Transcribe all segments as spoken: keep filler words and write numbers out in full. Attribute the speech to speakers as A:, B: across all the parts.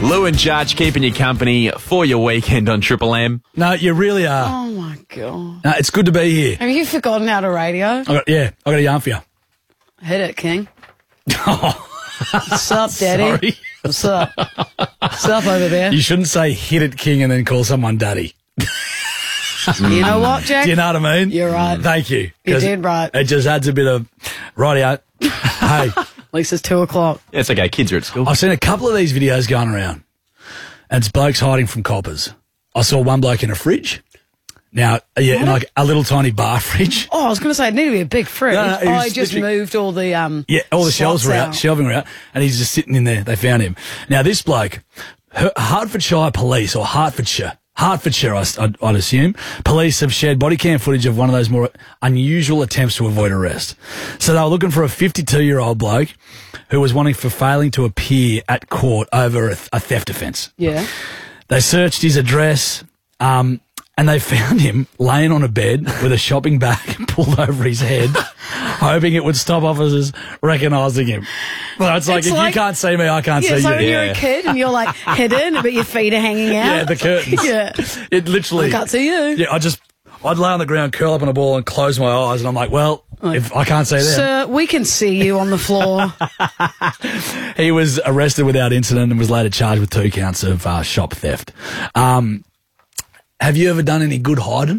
A: Lou and Judge keeping you company for your weekend on Triple M.
B: No, you really are.
C: Oh, my God.
B: No, it's good to be here.
C: Have you forgotten how to radio?
B: I got, yeah, I got a yarn for you.
C: Hit it, King.
B: Oh,
C: What's up, Daddy?
B: sorry.
C: What's up? What's up over there?
B: You shouldn't say hit it, King, and then call someone daddy.
C: You know what, Jack?
B: Do you know what I mean?
C: You're right.
B: Thank you.
C: You
B: 'Cause
C: did right.
B: It just adds a bit of, rightio. Hey,
C: At least it's two o'clock.
A: It's okay, kids are at school.
B: I've seen a couple of these videos going around, and it's blokes hiding from coppers. I saw one bloke in a fridge. Now, yeah, in like a little tiny bar fridge.
C: Oh, I was going to say, it needed to be a big fridge.
B: No, no, it
C: oh,
B: was
C: I just
B: literally-
C: moved all the um.
B: Yeah, all the shelves
C: slots
B: were out,
C: out.
B: shelving were out, and he's just sitting in there. They found him. Now, this bloke, Her- Hertfordshire Police, or Hertfordshire, Hertfordshire, I s- I'd, I'd assume, police have shared body cam footage of one of those more unusual attempts to avoid arrest. So they were looking for a fifty-two-year-old bloke who was wanting for failing to appear at court over a, th- a theft offence.
C: Yeah.
B: They searched his address, um, and they found him laying on a bed with a shopping bag pulled over his head, hoping it would stop officers recognising him. Well, it's like,
C: It's
B: if
C: like-
B: you can't see me, I can't
C: Yeah,
B: see
C: so
B: you.
C: when you're
A: Yeah.
C: a kid and you're like hidden, but your feet are hanging out.
B: Yeah, the curtains.
C: Yeah.
B: It literally.
C: I can't see you.
B: Yeah, I just, I'd lay on the ground, curl up in a ball and close my eyes, and I'm like, well, if I can't see them.
C: Sir, we can see you on the floor.
B: He was arrested without incident and was later charged with two counts of uh, shop theft. Um, have you ever done any good hiding?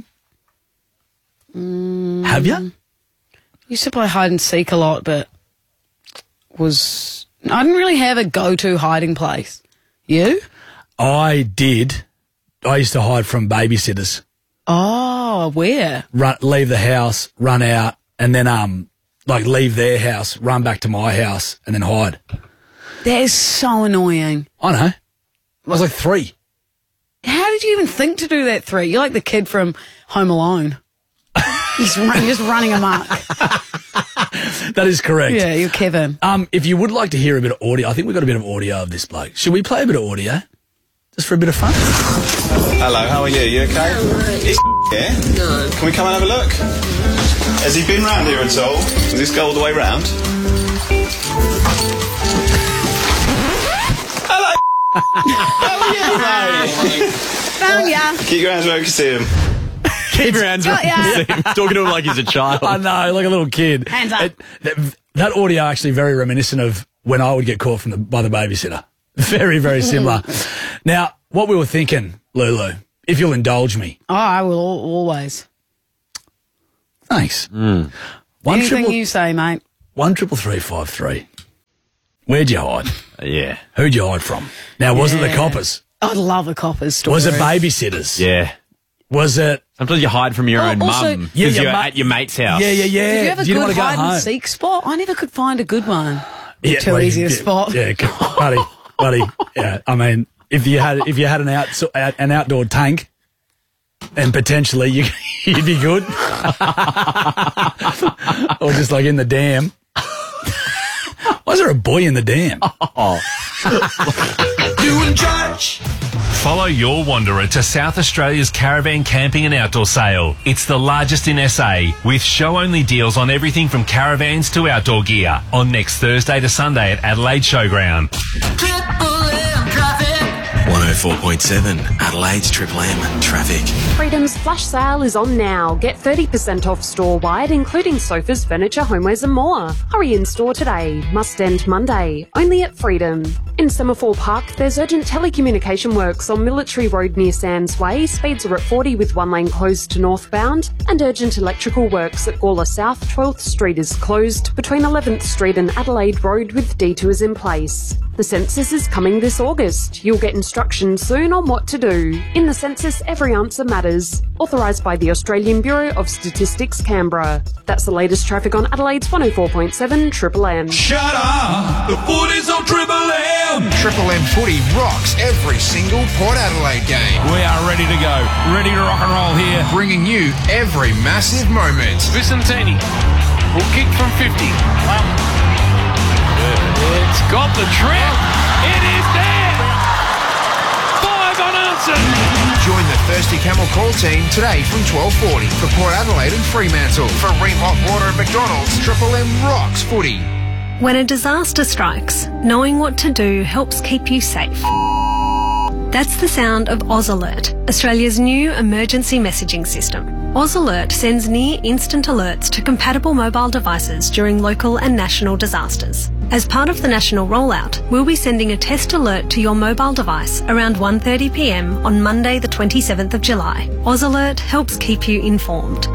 C: Mm.
B: Have you?
C: Used to play hide and seek a lot, but was I didn't really have a go-to hiding place. You?
B: I did. I used to hide from babysitters.
C: Oh, where?
B: Run, leave the house, run out, and then um, like leave their house, run back to my house, and then hide.
C: That is so annoying.
B: I know. I was like three.
C: How did you even think to do that three? You're like the kid from Home Alone. Just, run, just running amok.
B: That is correct.
C: Yeah, you're Kevin.
B: Um, if you would like to hear a bit of audio, I think we've got a bit of audio of this bloke. Should we play a bit of audio? Just for a bit of fun?
D: Hello, how are you? You okay? Is here? No. Can we come and have a look? Has he been round here at all? Does this go all the way round? Hello. How are you, mate?
C: Found ya.
D: Keep your hands where you can see him.
A: Keep your hands
C: Got ya.
A: around him, talking to him like he's a child.
B: I know, like a little kid.
C: Hands up.
B: It- that, that audio actually very reminiscent of when I would get caught from the, by the babysitter. Very, very similar. Now, what we were thinking, Lulu, if you'll indulge me.
C: Oh, I will al- always.
B: Thanks. One
C: Anything
B: triple,
C: you say, mate.
B: one triple three five three. Where'd you hide?
A: Yeah.
B: Who'd you hide from? Now, was it the
C: Yeah.
B: coppers?
C: I love a copper's story.
B: Was it babysitters?
A: Yeah.
B: Was it?
A: Sometimes you hide from your
C: Oh,
A: own
C: also-
A: mum
B: Yeah,
A: because
B: your
A: you're
B: mu-
A: at your mate's house.
B: Yeah, yeah, yeah.
C: Did you have a
B: Do
C: good
B: want to go
C: hide
B: home?
C: and seek spot? I never could find a good one.
B: Yeah,
C: Too
B: well,
C: easy to
B: yeah,
C: spot.
B: Yeah, buddy, buddy. Yeah, I mean, if you had if you had an out an outdoor tank, then potentially you you'd be good, or just like in the dam. Why is there a boy in the dam?
E: Doing Judge. Follow your wanderer to South Australia's caravan camping and outdoor sale. It's the largest in S A, with show-only deals on everything from caravans to outdoor gear. On next Thursday to Sunday at Adelaide Showground.
F: one oh four point seven Adelaide's Triple M Traffic.
G: Freedom's flash sale is on now. Get thirty percent off store-wide, including sofas, furniture, homewares and more. Hurry in store today. Must end Monday. Only at Freedom. In Semaphore Park, there's urgent telecommunication works on Military Road near Sands Way. Speeds are at forty with one lane closed to northbound. And urgent electrical works at Gawler South. twelfth Street is closed between eleventh Street and Adelaide Road with detours in place. The census is coming this August. You'll get instructions soon on what to do. In the census, every answer matters. Authorised by the Australian Bureau of Statistics, Canberra. That's the latest traffic on Adelaide's one oh four point seven Triple M.
E: Shut up! The footy's on Triple M!
H: Triple M footy rocks every single Port Adelaide game.
E: We are ready to go. Ready to rock and roll here.
H: Bringing you every massive moment.
E: Vicentini will kick from fifty. It's got the trip. It is there. Five unanswered.
H: Join the Thirsty Camel Call team today from twelve forty for Port Adelaide and Fremantle. For Ream Hot Water at McDonald's, Triple M rocks footy.
I: When a disaster strikes, knowing what to do helps keep you safe. That's the sound of Oz Alert, Australia's new emergency messaging system. Oz Alert sends near-instant alerts to compatible mobile devices during local and national disasters. As part of the national rollout, we'll be sending a test alert to your mobile device around one thirty p m on Monday the twenty-seventh of July. Oz Alert helps keep you informed.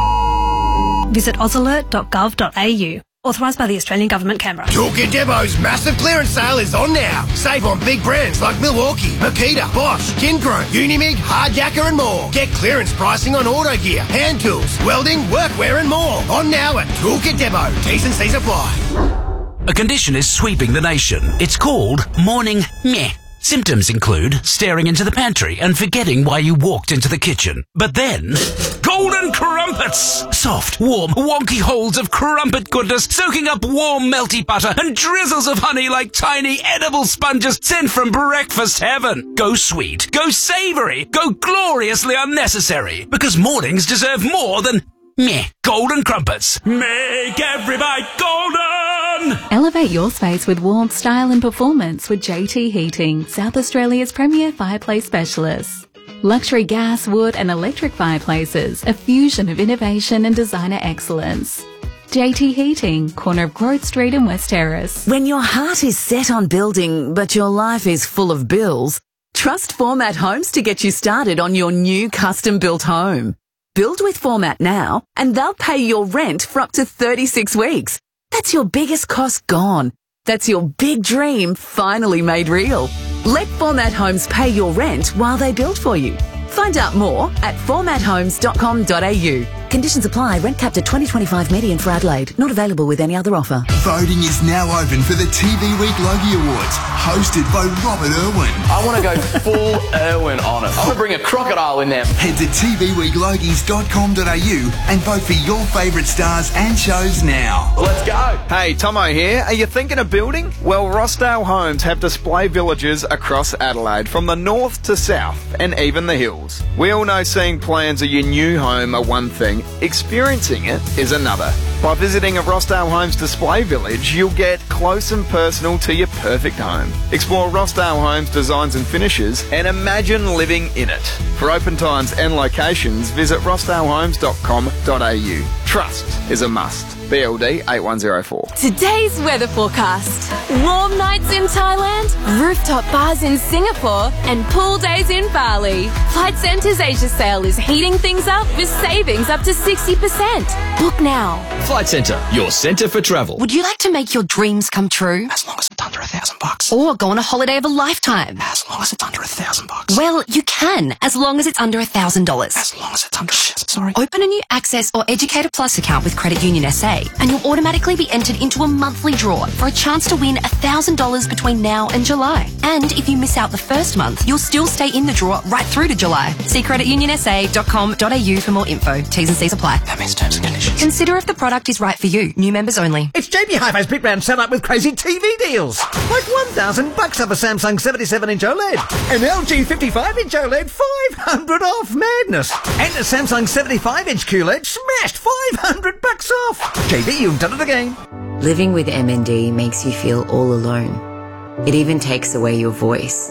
I: Visit oz alert dot gov dot a u. Authorised by the Australian Government, Canberra.
J: Toolkit Depot's massive clearance sale is on now. Save on big brands like Milwaukee, Makita, Bosch, Kinchrome, Unimig, Hardjacker and more. Get clearance pricing on auto gear, hand tools, welding, workwear and more. On now at Toolkit Depot. T's and C's apply.
K: A condition is sweeping the nation. It's called morning meh. Symptoms include staring into the pantry and forgetting why you walked into the kitchen. But then, golden crumpets! Soft, warm, wonky holes of crumpet goodness soaking up warm, melty butter and drizzles of honey like tiny edible sponges sent from breakfast heaven. Go sweet, go savoury, go gloriously unnecessary. Because mornings deserve more than meh. Golden crumpets. Make every bite golden!
L: Elevate your space with warmth, style and performance with J T Heating, South Australia's premier fireplace specialist. Luxury gas, wood and electric fireplaces, a fusion of innovation and designer excellence. J T Heating, corner of Growth Street and West Terrace.
M: When your heart is set on building, but your life is full of bills, trust Format Homes to get you started on your new custom-built home. Build with Format now, and they'll pay your rent for up to thirty-six weeks. That's your biggest cost gone. That's your big dream finally made real. Let Format Homes pay your rent while they build for you. Find out more at format homes dot com dot a u. Conditions apply. Rent capped at twenty twenty-five median for Adelaide. Not available with any other offer.
N: Voting is now open for the T V Week Logie Awards, hosted by Robert Irwin.
O: I want to go full Irwin on it. I'm going to bring a crocodile in there.
N: Head to t v week logies dot com dot a u and vote for your favourite stars and shows now.
O: Let's go.
P: Hey, Tomo here. Are you thinking of building? Well, Rossdale Homes have display villages across Adelaide, from the north to south and even the hills. We all know seeing plans of your new home are one thing. Experiencing it is another. By visiting a Rossdale Homes display village, you'll get close and personal to your perfect home. Explore Rossdale Homes designs and finishes and imagine living in it. For open times and locations, visit rossdale homes dot com dot a u. Trust is a must. B L D eight one zero four.
Q: Today's weather forecast. Warm nights in Thailand, rooftop bars in Singapore, and pool days in Bali. Flight Centre's Asia sale is heating things up with savings up to sixty percent. Book now.
R: Flight Centre, your centre for travel.
S: Would you like to make your dreams come true?
F: As long as it's under a thousand bucks.
S: Or go on a holiday of a lifetime?
F: As long as it's under a thousand bucks.
S: Well, you can, as long as it's under a thousand dollars.
F: As long as it's under shit, sorry.
S: Open a new Access or Educator Plus account with Credit Union S A, and you'll automatically be entered into a monthly draw for a chance to win a thousand dollars between now and July. And if you miss out the first month, you'll still stay in the draw right through to July. See credit union s a dot com dot a u for more info. T's and C's apply.
F: That means terms and conditions.
S: Consider if the product is right for you. New members only.
T: It's J B Hi-Fi's Big Brand set up with crazy T V deals. Like one thousand bucks off a Samsung seventy-seven inch OLED. An L G fifty-five inch OLED, five hundred off. Madness. And a Samsung seventy-five inch Q L E D, smashed five hundred bucks off. J B, you've done it again.
U: Living with M N D makes you feel all alone. It even takes away your voice.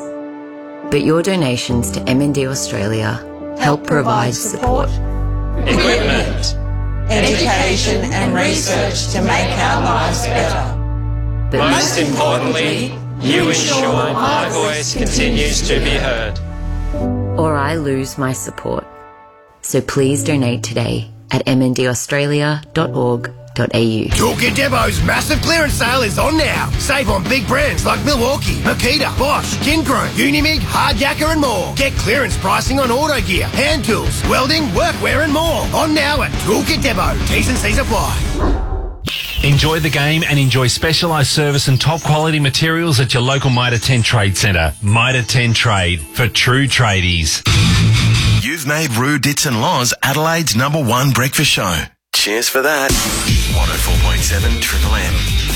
U: But your donations to M N D Australia help provide support,
V: equipment, education and research to make our lives better.
U: But
V: most importantly, you ensure my voice continues to be heard.
U: Or I lose my support. So please donate today at m n d australia dot org dot a u.
J: Toolkit Depot's massive clearance sale is on now. Save on big brands like Milwaukee, Makita, Bosch, Kinchrome, Unimig, Hardjacker and more. Get clearance pricing on auto gear, hand tools, welding, workwear and more. On now at Toolkit Depot. T's and C's apply.
E: Enjoy the game and enjoy specialised service and top quality materials at your local Mitre ten Trade Centre. Mitre ten Trade, for true tradies.
F: You've made Roo Dits and Laws Adelaide's number one breakfast show. Cheers for that. one oh four point seven Triple M.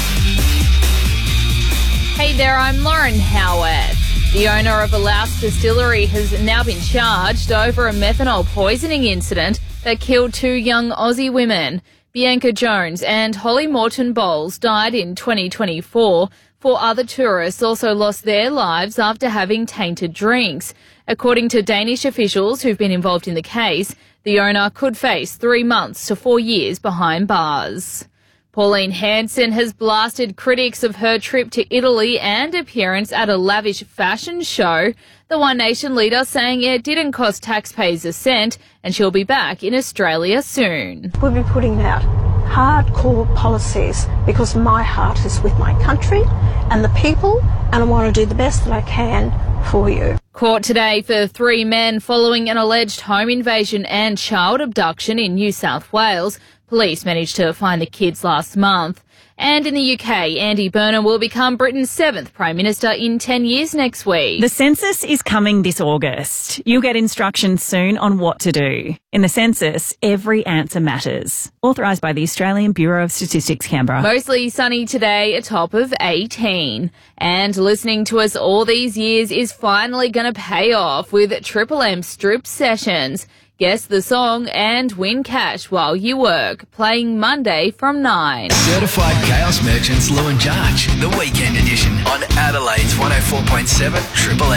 W: Hey there, I'm Lauren Howard. The owner of a Laos distillery has now been charged over a methanol poisoning incident that killed two young Aussie women. Bianca Jones and Holly Morton Bowles died in twenty twenty-four Four other tourists also lost their lives after having tainted drinks. According to Danish officials who've been involved in the case, the owner could face three months to four years behind bars. Pauline Hanson has blasted critics of her trip to Italy and appearance at a lavish fashion show. The One Nation leader saying it didn't cost taxpayers a cent and she'll be back in Australia soon.
A: We'll be putting out hardcore policies because my heart is with my country and the people, and I want to do the best that I can for you.
W: Court today for three men following an alleged home invasion and child abduction in New South Wales. Police managed to find the kids last month. And in the U K, Andy Burnham will become Britain's seventh Prime Minister in ten years next week.
C: The census is coming this August. You'll get instructions soon on what to do. In the census, every answer matters. Authorised by the Australian Bureau of Statistics, Canberra.
W: Mostly sunny today, a top of eighteen. And listening to us all these years is finally going to pay off with Triple M Strip Sessions. Guess the song and win cash while you work. Playing Monday from nine.
D: Certified Chaos Merchants Lou and Jarch, the weekend edition on Adelaide's one oh four point seven Triple M.